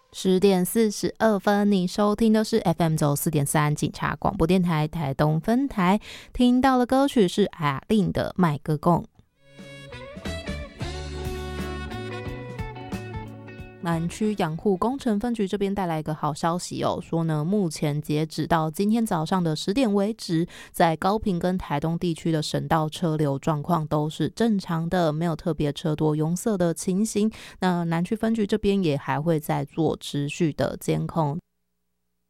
10:42，你收听的是 FM94.3 警察广播电台台东分台，听到的歌曲是阿令的《麦哥贡》。南区养护工程分局这边带来一个好消息哦，说呢，目前截止到今天早上的10点为止，在高屏跟台东地区的省道车流状况都是正常的，没有特别车多拥塞的情形。那南区分局这边也还会再做持续的监控，